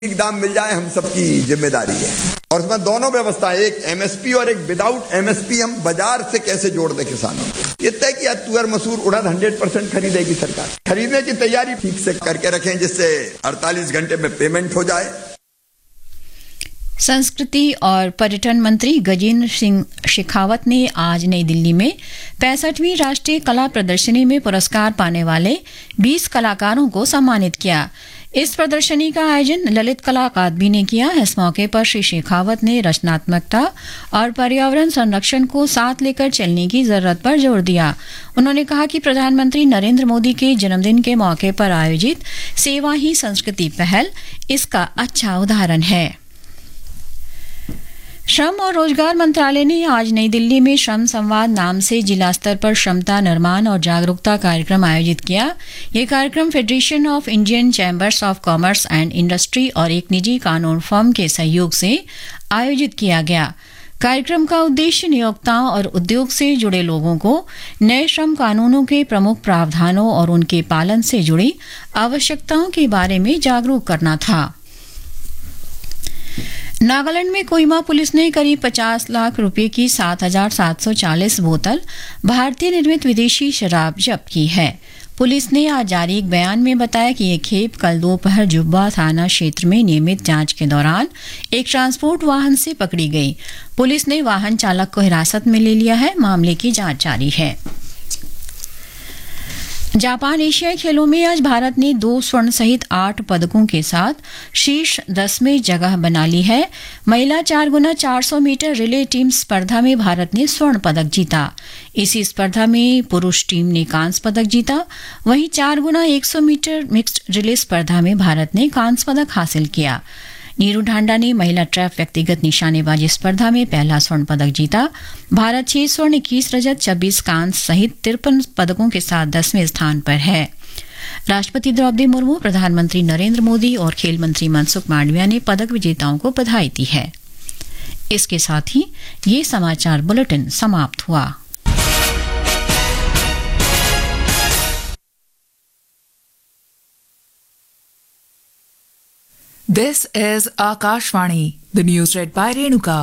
ठीक दाम मिल जाए हम सबकी जिम्मेदारी है और इसमें दोनों व्यवस्था एक एमएसपी और एक विदाउट एमएसपी हम बाजार से कैसे जोड़ दें किसानों को। ये तय किया तुअर मसूर उड़द 100% खरीदेगी सरकार। खरीदने की तैयारी ठीक से करके रखें जिससे 48 घंटे में पेमेंट हो जाए। संस्कृति और पर्यटन मंत्री गजेंद्र सिंह शेखावत ने आज नई दिल्ली में 65वीं राष्ट्रीय कला प्रदर्शनी में पुरस्कार पाने वाले 20 कलाकारों को सम्मानित किया। इस प्रदर्शनी का आयोजन ललित कला अकादमी ने किया। इस मौके पर श्री शेखावत ने रचनात्मकता और पर्यावरण संरक्षण को साथ लेकर चलने की जरूरत पर जोर दिया। उन्होंने कहा कि प्रधानमंत्री नरेंद्र मोदी के जन्मदिन के मौके पर आयोजित सेवा ही संस्कृति पहल इसका अच्छा उदाहरण है। श्रम और रोजगार मंत्रालय ने आज नई दिल्ली में श्रम संवाद नाम से जिला स्तर पर क्षमता निर्माण और जागरूकता कार्यक्रम आयोजित किया। ये कार्यक्रम federation of Indian chambers of commerce and industry और एक निजी कानून फर्म के सहयोग से आयोजित किया गया। कार्यक्रम का उद्देश्य नियोक्ताओं और उद्योग से जुड़े लोगों को नए श्रम कानूनों के प्रमुख प्रावधानों और उनके पालन से जुड़ी आवश्यकताओं के बारे में जागरूक करना था। नागालैंड में कोहिमा पुलिस ने करीब 50 लाख रुपए की 7,740 बोतल भारतीय निर्मित विदेशी शराब जब्त की है। पुलिस ने आज जारी एक बयान में बताया कि ये खेप कल दोपहर जुब्बा थाना क्षेत्र में नियमित जांच के दौरान एक ट्रांसपोर्ट वाहन से पकड़ी गई। पुलिस ने वाहन चालक को हिरासत में ले लिया है। मामले की जांच जारी है। जापान एशियाई खेलों में आज भारत ने 2 स्वर्ण सहित 8 पदकों के साथ शीर्ष 10 में जगह बना ली है। महिला 4x400 मीटर रिले टीम स्पर्धा में भारत ने स्वर्ण पदक जीता। इसी स्पर्धा में पुरुष टीम ने कांस्य पदक जीता। वहीं 4x100 मीटर मिक्स्ड रिले स्पर्धा में भारत ने कांस्य पदक हासिल किया। नीरू ढांडा ने महिला ट्रैप व्यक्तिगत निशानेबाजी स्पर्धा में पहला स्वर्ण पदक जीता। भारत 6 स्वर्ण 21 रजत 26 कांस्य सहित 53 पदकों के साथ 10वें स्थान पर है। राष्ट्रपति द्रौपदी मुर्मू, प्रधानमंत्री नरेंद्र मोदी और खेल मंत्री मनसुख मांडविया ने पदक विजेताओं को बधाई दी है। इसके साथ ही ये समाचार बुलेटिन समाप्त हुआ। This is Akashvani, the news read by Renuka.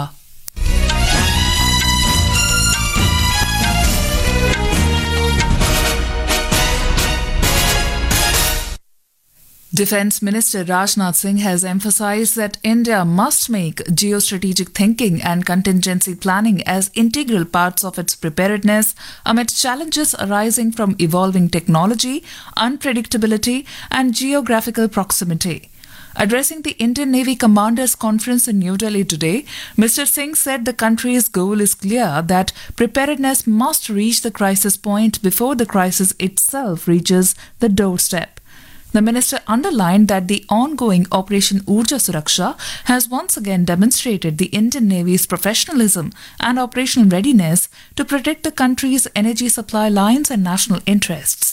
Defence Minister Rajnath Singh has emphasized that India must make geostrategic thinking and contingency planning as integral parts of its preparedness amid challenges arising from evolving technology, unpredictability, and geographical proximity. Addressing the Indian Navy Commanders Conference in New Delhi today, Mr. Singh said the country's goal is clear that preparedness must reach the crisis point before the crisis itself reaches the doorstep. The minister underlined that the ongoing Operation Urja Suraksha has once again demonstrated the Indian Navy's professionalism and operational readiness to protect the country's energy supply lines and national interests.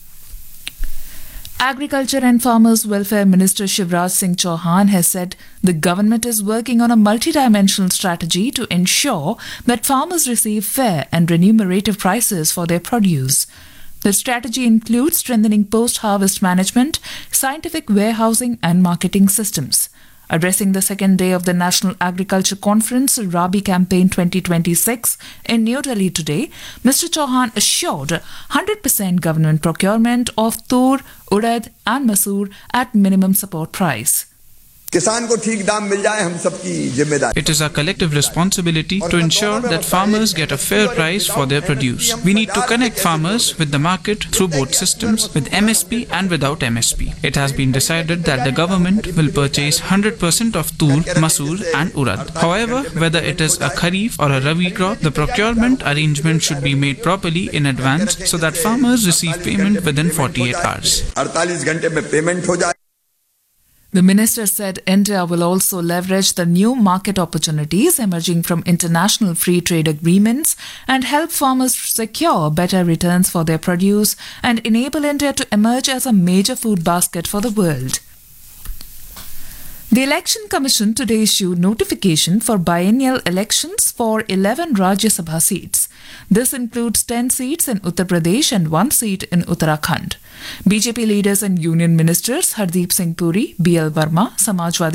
Agriculture and Farmers Welfare Minister Shivraj Singh Chauhan has said the government is working on a multidimensional strategy to ensure that farmers receive fair and remunerative prices for their produce. The strategy includes strengthening post-harvest management, scientific warehousing and marketing systems. Addressing the second day of the National Agriculture Conference, Rabi Campaign 2026 in New Delhi today, Mr. Chauhan assured 100% government procurement of tur, urad and masoor at minimum support price. किसान को ठीक दाम मिल जाए हम सबकी जिम्मेदारी। It is our collective responsibility to ensure that farmers get a fair price for their produce. We need to connect farmers with the market through both systems, with MSP and without MSP. It has been decided that the government will purchase 100% of tur, masoor and urad. However, whether it is a kharif or a rabi crop, the procurement arrangement should be made properly in advance so that farmers receive payment within 48 hours. 48 घंटे में payment हो जाए। The minister said India will also leverage the new market opportunities emerging from international free trade agreements and help farmers secure better returns for their produce and enable India to emerge as a major food basket for the world. The Election Commission today issued notification for biennial elections for 11 Rajya Sabha seats. This includes 10 seats in Uttar Pradesh and 1 seat in Uttarakhand. BJP leaders and union ministers Hardeep Singh Puri, BL Verma, Samajwadi